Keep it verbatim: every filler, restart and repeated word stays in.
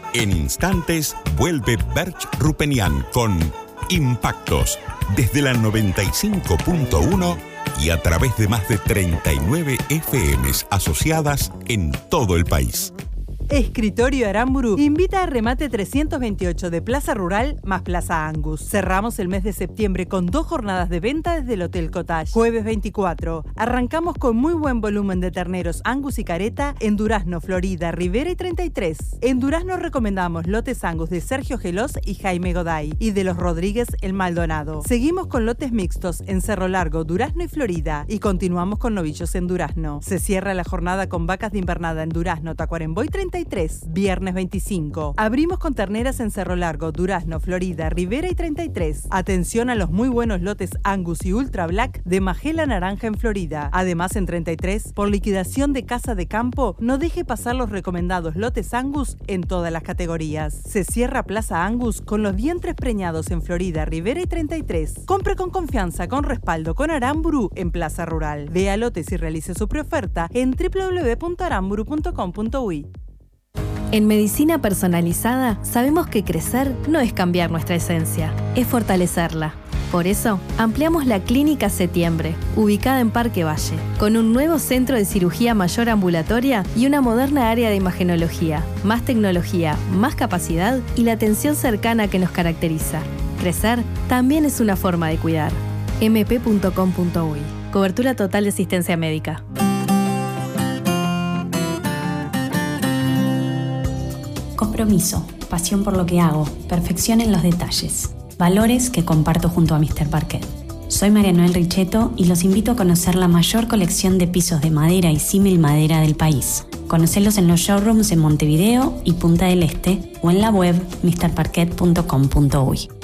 En instantes vuelve Berch Rupenian con Impactos desde la noventa y cinco punto uno y a través de más de treinta y nueve F Ms asociadas en todo el país. Escritorio Aramburu invita a remate trescientos veintiocho de Plaza Rural más Plaza Angus. Cerramos el mes de septiembre con dos jornadas de venta desde el Hotel Cottage. Jueves veinticuatro. Arrancamos con muy buen volumen de terneros Angus y Careta en Durazno, Florida, Rivera y treinta y tres. En Durazno recomendamos lotes Angus de Sergio Gelós y Jaime Goday y de los Rodríguez el Maldonado. Seguimos con lotes mixtos en Cerro Largo, Durazno y Florida y continuamos con novillos en Durazno. Se cierra la jornada con vacas de invernada en Durazno, Tacuarembó y treinta y tres. Viernes veinticinco. Abrimos con terneras en Cerro Largo, Durazno, Florida, Rivera y treinta y tres. Atención a los muy buenos lotes Angus y Ultra Black de Majela Naranja en Florida. Además, en treinta y tres, por liquidación de casa de campo, no deje pasar los recomendados lotes Angus en todas las categorías. Se cierra Plaza Angus con los vientres preñados en Florida, Rivera y treinta y tres. Compre con confianza, con respaldo, con Aramburu en Plaza Rural. Vea lotes y realice su preoferta en doble u doble u doble u punto aramburu punto com punto uy. En Medicina Personalizada sabemos que crecer no es cambiar nuestra esencia, es fortalecerla. Por eso, ampliamos la Clínica Septiembre, ubicada en Parque Valle, con un nuevo centro de cirugía mayor ambulatoria y una moderna área de imagenología, más tecnología, más capacidad y la atención cercana que nos caracteriza. Crecer también es una forma de cuidar. eme pe punto com punto uy. Cobertura total de asistencia médica. Compromiso, pasión por lo que hago, perfección en los detalles. Valores que comparto junto a míster Parquet. Soy María Noel Richetto y los invito a conocer la mayor colección de pisos de madera y símil madera del país. Conocelos en los showrooms en Montevideo y Punta del Este o en la web míster parquet punto com punto uy.